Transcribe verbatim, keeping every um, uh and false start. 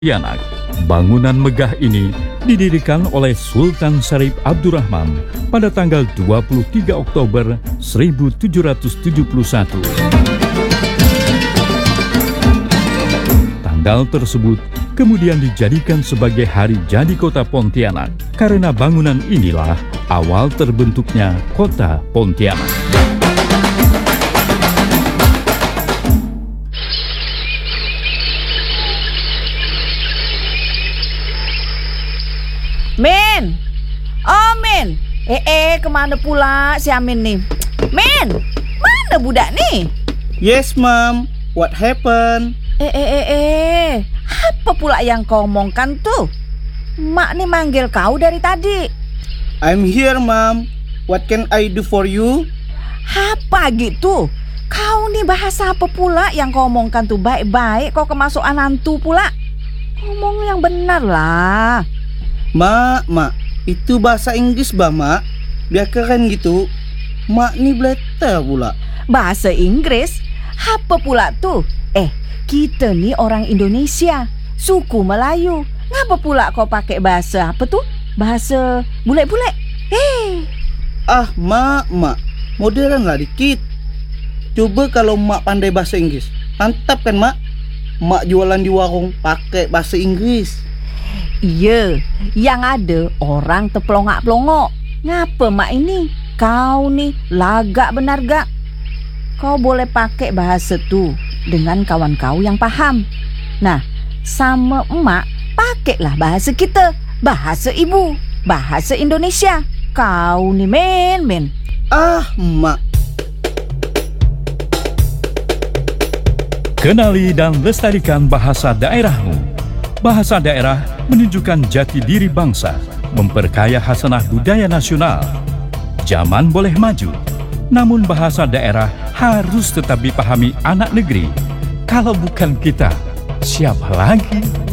Pontianak. Bangunan megah ini didirikan oleh Sultan Syarif Abdurrahman pada tanggal dua puluh tiga Oktober seribu tujuh ratus tujuh puluh satu. Tanggal tersebut kemudian dijadikan sebagai hari jadi kota Pontianak karena bangunan inilah awal terbentuknya kota Pontianak. Min! Oh, Min! Eh, eh, kemana pula si Amin nih? Min! Mana budak nih? Yes, Mom. What happened? Eh, eh, eh, eh. Apa pula yang kau omongkan tuh? Mak nih manggil kau dari tadi. I'm here, Mom. What can I do for you? Apa gitu? Kau nih bahasa apa pula yang kau omongkan tuh? Baik-baik kau kemasukan hantu pula. Ngomong yang benar lah. Mak, mak, itu bahasa Inggris bah, mak. Biar keren gitu. Mak nih beletar pula. Bahasa Inggris? Apa pula tuh? Eh, kita nih orang Indonesia, suku Melayu. Ngapa pula kau pakai bahasa apa tuh? Bahasa bule-bule? Hei. Ah, mak, mak, modern lah dikit. Coba kalau mak pandai bahasa Inggris. Mantap kan, mak? Mak jualan di warung pakai bahasa Inggris. Iya, yang ada orang terpelongak-pelongok. Ngapa mak ini? Kau nih lagak benar gak? Kau boleh pakai bahasa tuh dengan kawan kau yang paham. Nah, sama emak pakailah bahasa kita, bahasa ibu, bahasa Indonesia. Kau nih men, men. Ah, mak. Kenali dan lestarikan bahasa daerahmu. Bahasa daerah menunjukkan jati diri bangsa, memperkaya hasanah budaya nasional. Zaman boleh maju, namun bahasa daerah harus tetap dipahami anak negeri. Kalau bukan kita, siapa lagi?